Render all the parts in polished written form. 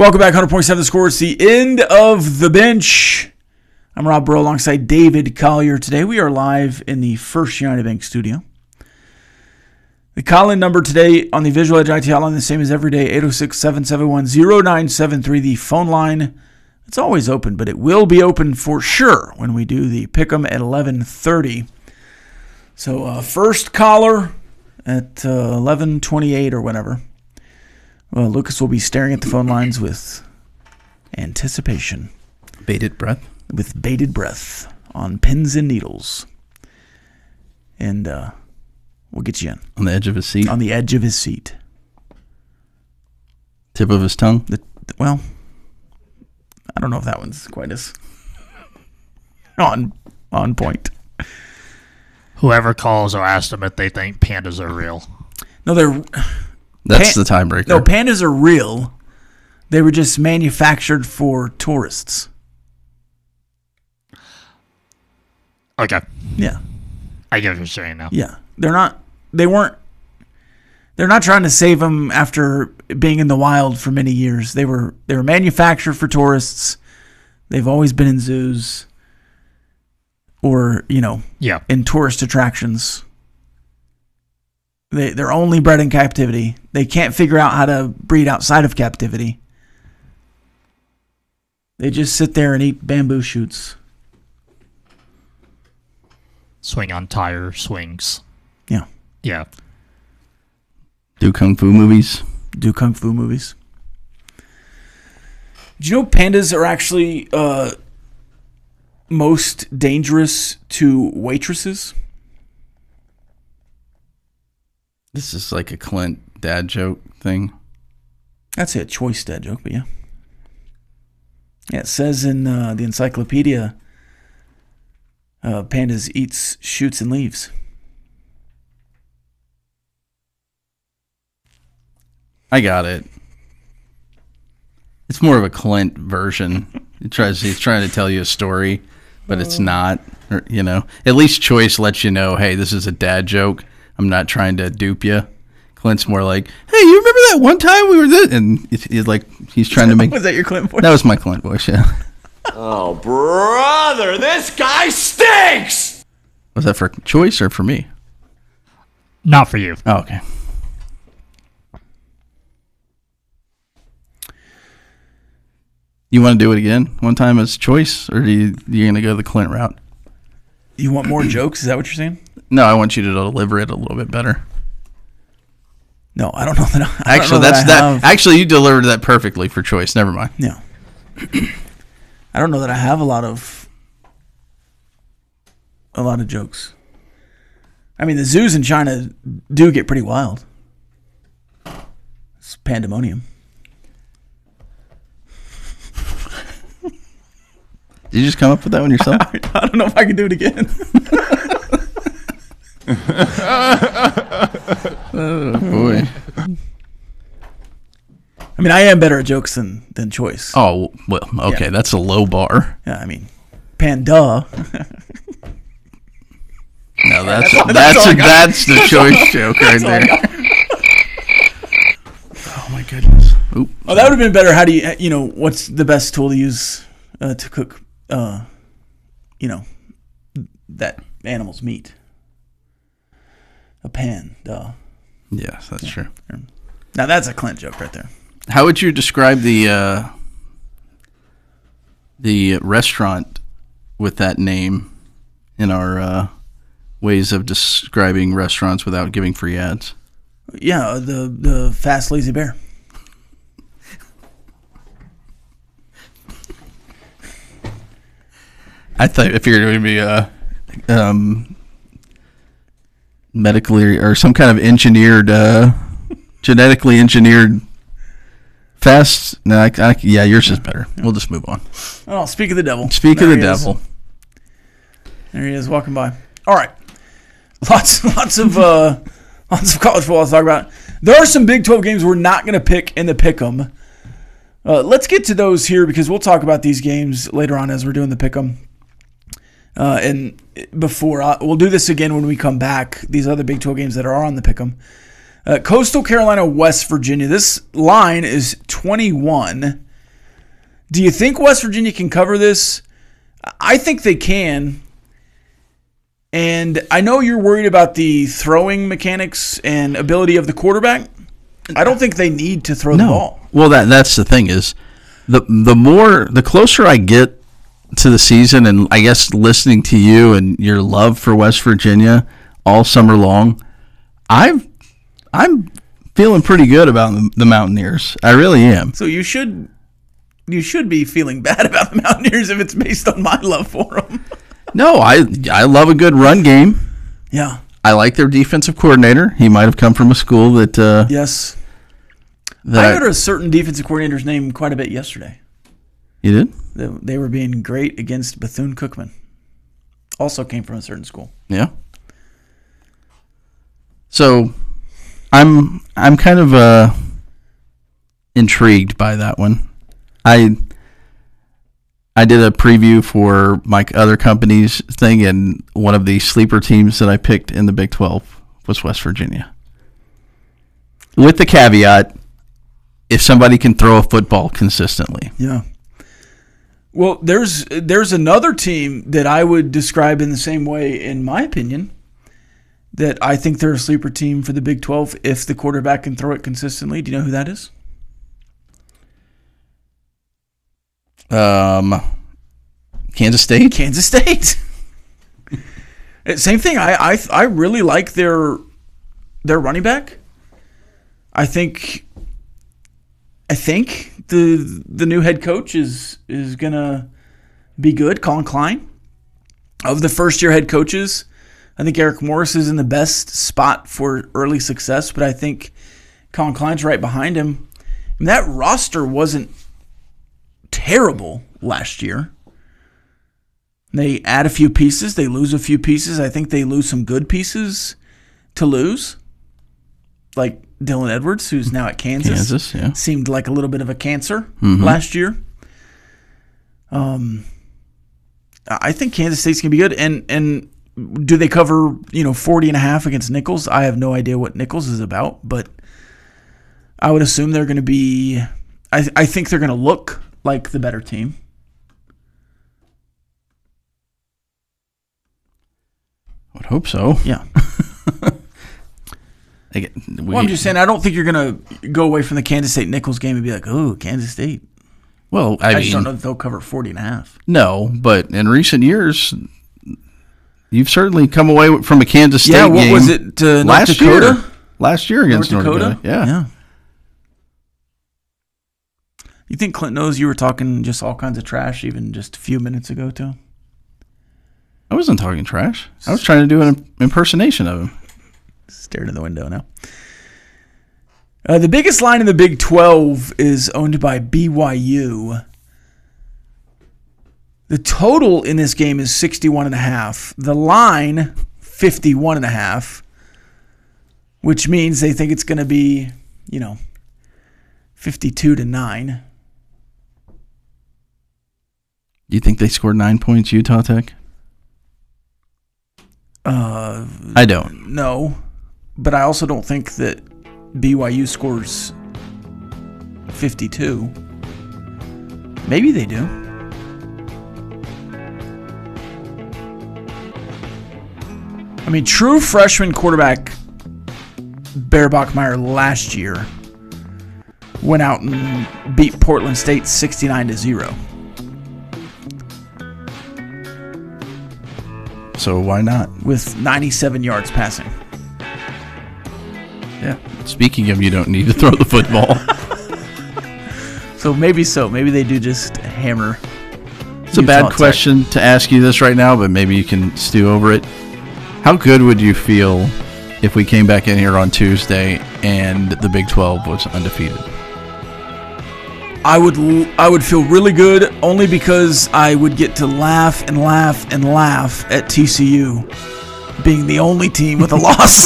Welcome back, 100.7 The Score. It's the end of the bench. I'm Rob Burrow alongside David Collier. Today we are live in the First United Bank studio. The call-in number today on the Visual Edge IT hotline, the same as every day, 806-771-0973. The phone line, it's always open, but it will be open for sure when we do the Pick'em at 11:30. So first caller at 11:28 or whatever. Well, Lucas will be staring at the phone lines with anticipation. Bated breath? With bated breath on pins and needles. And we'll get you in. On the edge of his seat? On the edge of his seat. Tip of his tongue? Well, I don't know if that one's quite as on point. Whoever calls or asks them if they think pandas are real. No, That's the tiebreaker. No, pandas are real. They were just manufactured for tourists. Okay. Yeah. I get what you're saying now. Yeah. They're not trying to save them after being in the wild for many years. They were manufactured for tourists. They've always been in zoos or, in tourist attractions. They're only bred in captivity. They can't figure out how to breed outside of captivity. They just sit there and eat bamboo shoots. Swing on tire swings. Yeah. Yeah. Do kung fu movies. Do you know pandas are actually most dangerous to waitresses? This is like a Clint dad joke thing. That's a choice dad joke, but yeah. Yeah, it says in the encyclopedia, pandas eats shoots and leaves. I got it. It's more of a Clint version. He's trying to tell you a story, but it's not. Or, at least Choice lets you know, hey, this is a dad joke. I'm not trying to dupe you. Clint's more like, hey, you remember that one time we were this? And he's trying to make... Was that your Clint voice? That was my Clint voice, yeah. Oh, brother, this guy stinks! Was that for Choice or for me? Not for you. Oh, okay. You want to do it again one time as Choice, or you going to go the Clint route? You want more jokes? Is that what you're saying? No, I want you to deliver it a little bit better. No, I don't know that. Actually, you delivered that perfectly for Choice. Never mind. Yeah. I don't know that I have a lot of jokes. I mean, the zoos in China do get pretty wild. It's pandemonium. Did you just come up with that one yourself? I don't know if I can do it again. Oh, boy. I mean, I am better at jokes than Choice. Oh, well, okay. Yeah. That's a low bar. Yeah, I mean, panda. No, that's the Choice joke right there. Oh, my goodness. Oop. Oh, that would have been better. How do you, what's the best tool to use to cook, that animal's meat? A pan, duh. Yes, that's true. Now that's a Clint joke right there. How would you describe the restaurant with that name in our ways of describing restaurants without giving free ads? Yeah, the Fast Lazy Bear. I thought if you're going to be medically or some kind of engineered, genetically engineered fast. No, yeah, yours is better. We'll just move on. Oh, speak of the devil. Speak of the devil. There he is, walking by. All right, lots of college football to talk about. There are some Big 12 games we're not going to pick in the pick'em. Let's get to those here because we'll talk about these games later on as we're doing the pick'em. And before we'll do this again when we come back. These other Big 12 games that are on the pick'em. Coastal Carolina, West Virginia. This line is 21. Do you think West Virginia can cover this? I think they can. And I know you're worried about the throwing mechanics and ability of the quarterback. I don't think they need to throw the ball. Well, that's the thing is the closer I get to the season, and I guess listening to you and your love for West Virginia all summer long, I'm feeling pretty good about the Mountaineers. I really am. So you should be feeling bad about the Mountaineers if it's based on my love for them. No, I love a good run game. Yeah. I like their defensive coordinator. He might have come from a school that yes. That I heard a certain defensive coordinator's name quite a bit yesterday. You did? They were being great against Bethune-Cookman. Also came from a certain school. Yeah. So I'm kind of intrigued by that one. I did a preview for my other company's thing, and one of the sleeper teams that I picked in the Big 12 was West Virginia. With the caveat, if somebody can throw a football consistently. Yeah. Well, there's another team that I would describe in the same way, in my opinion, that I think they're a sleeper team for the Big 12 if the quarterback can throw it consistently. Do you know who that is? Kansas State? Kansas State. Same thing. I really like their running back. I think the new head coach is gonna be good. Colin Klein. Of the first year head coaches, I think Eric Morris is in the best spot for early success, but I think Colin Klein's right behind him. And that roster wasn't terrible last year. They add a few pieces, they lose a few pieces. I think they lose some good pieces to lose. Like Dylan Edwards, who's now at Kansas. Yeah. Seemed like a little bit of a cancer last year. I think Kansas State's going to be good. And do they cover 40.5 against Nichols? I have no idea what Nichols is about, but I would assume they're going to be – I think they're going to look like the better team. I would hope so. Yeah. I'm just saying, I don't think you're going to go away from the Kansas State-Nichols game and be like, oh, Kansas State. Well, I just don't know if they'll cover 40.5. No, but in recent years, you've certainly come away from a Kansas State game. Yeah, what was it, North Dakota? Last year against North Dakota. Yeah. You think Clint knows you were talking just all kinds of trash even just a few minutes ago, too? I wasn't talking trash. I was trying to do an impersonation of him. Staring in the window now. The biggest line in the Big 12 is owned by BYU. The total in this game is 61.5. The line, 51.5, which means they think it's going to be, 52-9. You think they scored 9 points, Utah Tech? I don't. No, but I also don't think that BYU scores 52. Maybe they do. I mean, true freshman quarterback Bear Bachmeier last year went out and beat Portland State 69-0. So why not? With 97 yards passing. Yeah. Speaking of, you don't need to throw the football. So. Maybe they do just hammer. It's a bad question to ask you this right now, but maybe you can stew over it. How good would you feel if we came back in here on Tuesday and the Big 12 was undefeated? I would feel really good only because I would get to laugh and laugh and laugh at TCU being the only team with a loss.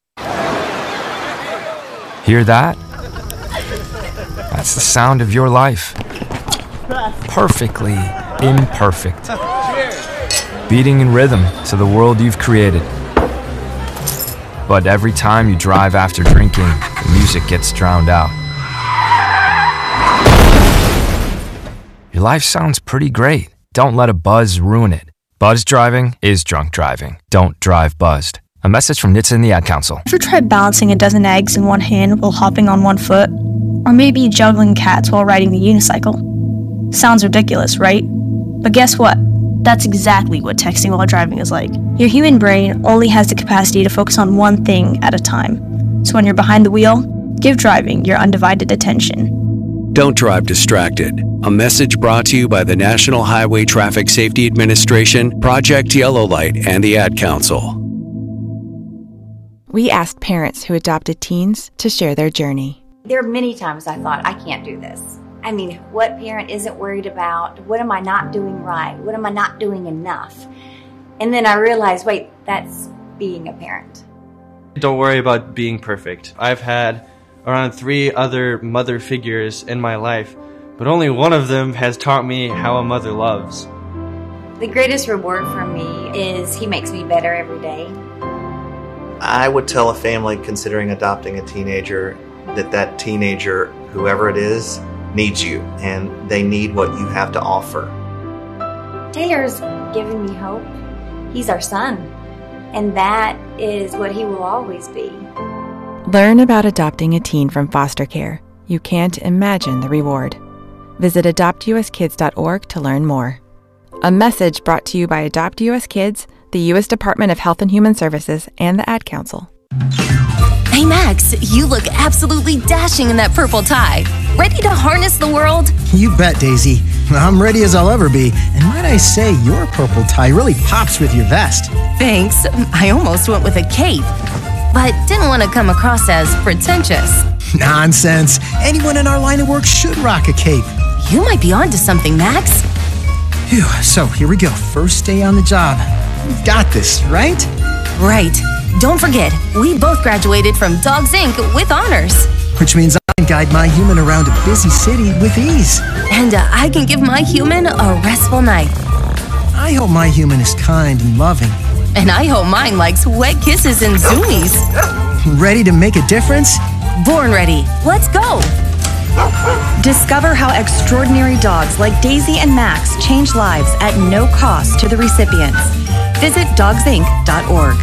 Hear that? That's the sound of your life. Perfectly imperfect. Beating in rhythm to the world you've created. But every time you drive after drinking, the music gets drowned out. You're life sounds pretty great. Don't let a buzz ruin it. Buzz driving is drunk driving. Don't drive buzzed. A message from NHTSA and the Ad Council. Ever tried balancing a dozen eggs in one hand while hopping on one foot? Or maybe juggling cats while riding the unicycle? Sounds ridiculous, right? But guess what? That's exactly what texting while driving is like. Your human brain only has the capacity to focus on one thing at a time. So when you're behind the wheel, give driving your undivided attention. Don't drive distracted. A message brought to you by the National Highway Traffic Safety Administration, Project Yellow Light, and the Ad Council. We asked parents who adopted teens to share their journey. There are many times I thought, I can't do this. I mean, what parent isn't worried about? What am I not doing right? What am I not doing enough? And then I realized, wait, that's being a parent. Don't worry about being perfect. I've had around 3 other mother figures in my life, but only one of them has taught me how a mother loves. The greatest reward for me is he makes me better every day. I would tell a family considering adopting a teenager that teenager, whoever it is, needs you, and they need what you have to offer. Taylor's given me hope. He's our son, and that is what he will always be. Learn about adopting a teen from foster care. You can't imagine the reward. Visit adoptuskids.org to learn more. A message brought to you by Adopt US Kids, the U.S. Department of Health and Human Services, and the Ad Council. Hey Max, you look absolutely dashing in that purple tie. Ready to harness the world? You bet, Daisy. I'm ready as I'll ever be. And might I say, your purple tie really pops with your vest. Thanks. I almost went with a cape, but didn't want to come across as pretentious. Nonsense. Anyone in our line of work should rock a cape. You might be onto something, Max. Phew, so here we go. First day on the job. We've got this, right? Right. Don't forget, we both graduated from Dogs Inc. with honors. Which means I can guide my human around a busy city with ease. And I can give my human a restful night. I hope my human is kind and loving. And I hope mine likes wet kisses and zoomies. Ready to make a difference? Born ready. Let's go. Discover how extraordinary dogs like Daisy and Max change lives at no cost to the recipients. Visit dogsinc.org.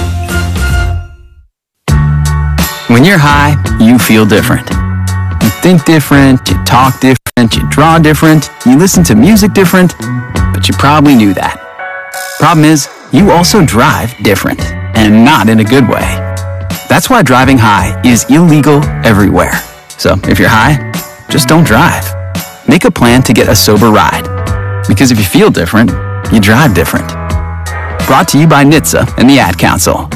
When you're high, you feel different. You think different, you talk different, you draw different, you listen to music different, but you probably knew that. Problem is, you also drive different, and not in a good way. That's why driving high is illegal everywhere. So if you're high, just don't drive. Make a plan to get a sober ride. Because if you feel different, you drive different. Brought to you by NHTSA and the Ad Council.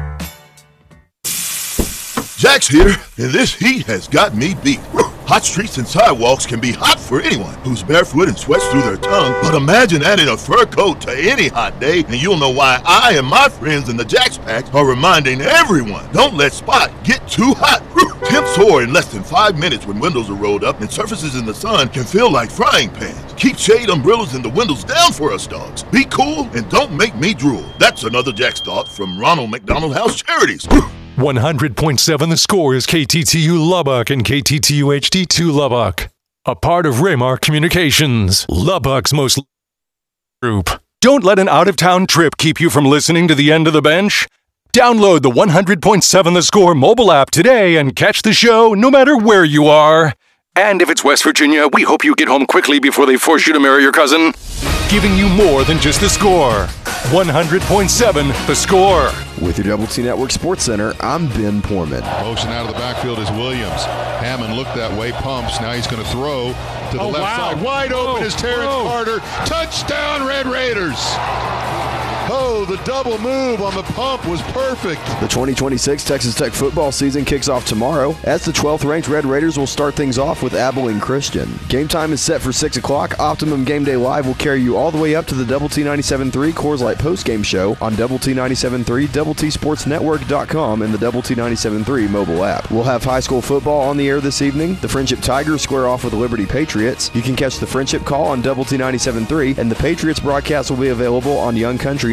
Jack's here, and this heat has got me beat. Hot streets and sidewalks can be hot for anyone who's barefoot and sweats through their tongue, but imagine adding a fur coat to any hot day, and you'll know why I and my friends in the Jack's Pack are reminding everyone, don't let Spot get too hot. Temps soar in less than 5 minutes when windows are rolled up, and surfaces in the sun can feel like frying pans. Keep shade umbrellas and the windows down for us dogs. Be cool and don't make me drool. That's another Jack's thought from Ronald McDonald House Charities. 100.7 The Score is KTTU Lubbock and KTTU HD2 Lubbock. A part of Raymar Communications, Lubbock's most group. Don't let an out-of-town trip keep you from listening to the End of the Bench. Download the 100.7 The Score mobile app today and catch the show no matter where you are. And if it's West Virginia, we hope you get home quickly before they force you to marry your cousin. Giving you more than just the score. 100.7 The Score. With your Double T Network Sports Center, I'm Ben Poorman. Motion out of the backfield is Williams. Hammond looked that way, pumps. Now he's going to throw to the left side. Wide open is Terrence Carter. Touchdown, Red Raiders. Oh, the double move on the pump was perfect. The 2026 Texas Tech football season kicks off tomorrow as the 12th ranked Red Raiders will start things off with Abilene Christian. Game time is set for 6 o'clock. Optimum Game Day Live will carry you all the way up to the Double T 97.3 Coors Light postgame show on Double T 97.3, DoubleTSportsNetwork.com, and the Double T 97.3 mobile app. We'll have high school football on the air this evening. The Friendship Tigers square off with the Liberty Patriots. You can catch the Friendship Call on Double T 97.3, and the Patriots broadcast will be available on Young Country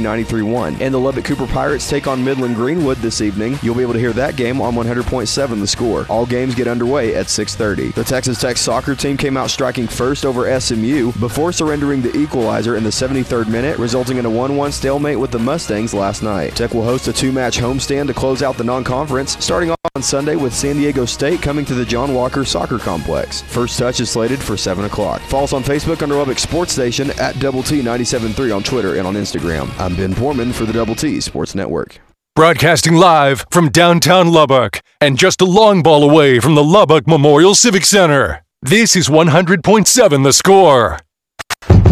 93.1. And the Lubbock Cooper Pirates take on Midland Greenwood this evening. You'll be able to hear that game on 100.7 The Score. All games get underway at 6:30. The Texas Tech soccer team came out striking first over SMU before surrendering the equalizer in the 73rd minute, resulting in a 1-1 stalemate with the Mustangs last night. Tech will host a 2-match homestand to close out the non-conference, starting off on Sunday with San Diego State coming to the John Walker Soccer Complex. First touch is slated for 7 o'clock. Follow us on Facebook under Lubbock Sports Station, at Double T 97.3 on Twitter and on Instagram. I'm Ben Portman for the Double T Sports Network. Broadcasting live from downtown Lubbock and just a long ball away from the Lubbock Memorial Civic Center. This is 100.7 The Score.